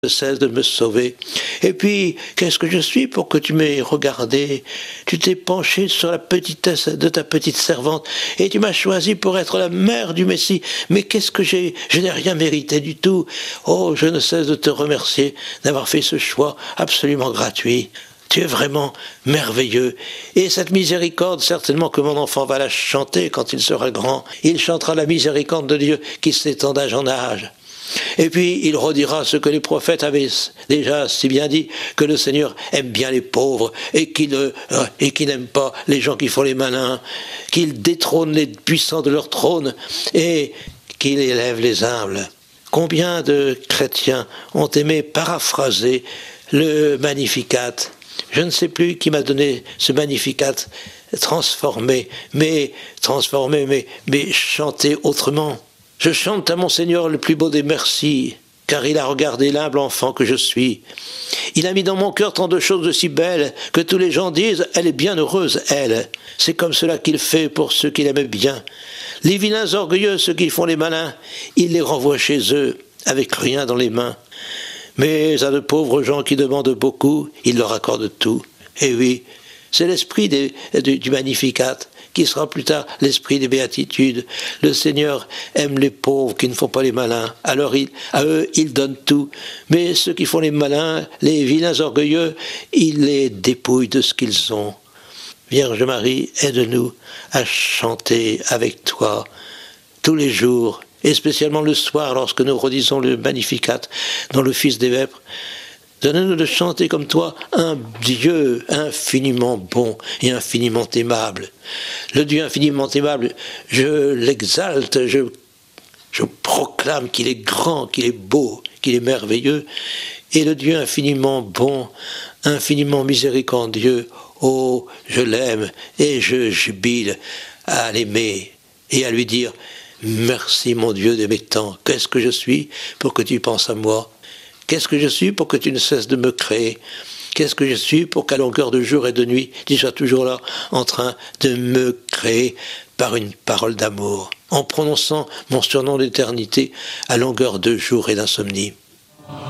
cesse de me sauver. Et puis, qu'est-ce que je suis pour que tu m'aies regardé? Tu t'es penché sur la petitesse de ta petite servante et tu m'as choisi pour être la mère du Messie. Mais qu'est-ce que j'ai? Je n'ai rien mérité du tout. Oh, je ne cesse de te remercier d'avoir fait ce choix absolument gratuit. Tu es vraiment merveilleux. Et cette miséricorde, certainement que mon enfant va la chanter quand il sera grand. Il chantera la miséricorde de Dieu qui s'étend d'âge en âge. Et puis il redira ce que les prophètes avaient déjà si bien dit, que le Seigneur aime bien les pauvres et qu'il n'aime pas les gens qui font les malins, qu'il détrône les puissants de leur trône et qu'il élève les humbles. Combien de chrétiens ont aimé paraphraser le Magnificat? Je ne sais plus qui m'a donné ce Magnificat transformé, mais chanté autrement. Je chante à mon Seigneur le plus beau des merci, car il a regardé l'humble enfant que je suis. Il a mis dans mon cœur tant de choses si belles, que tous les gens disent « elle est bien heureuse, elle ». C'est comme cela qu'il fait pour ceux qu'il aime bien. Les vilains orgueilleux, ceux qui font les malins, il les renvoie chez eux, avec rien dans les mains. Mais à de pauvres gens qui demandent beaucoup, il leur accorde tout. Et oui, c'est l'esprit du Magnificat, qui sera plus tard l'esprit des béatitudes. Le Seigneur aime les pauvres qui ne font pas les malins. Alors à eux, il donne tout. Mais ceux qui font les malins, les vilains orgueilleux, il les dépouille de ce qu'ils ont. Vierge Marie, aide-nous à chanter avec toi tous les jours, et spécialement le soir lorsque nous redisons le Magnificat dans le Fils des Vêpres. Donne-nous de chanter comme toi un Dieu infiniment bon et infiniment aimable. Le Dieu infiniment aimable, je l'exalte, je proclame qu'il est grand, qu'il est beau, qu'il est merveilleux. Et le Dieu infiniment bon, infiniment miséricordieux, oh, je l'aime et je jubile à l'aimer et à lui dire « Merci mon Dieu d'aimer tant, qu'est-ce que je suis pour que tu penses à moi ?» Qu'est-ce que je suis pour que tu ne cesses de me créer? Qu'est-ce que je suis pour qu'à longueur de jour et de nuit, tu sois toujours là en train de me créer par une parole d'amour, en prononçant mon surnom d'éternité à longueur de jour et d'insomnie?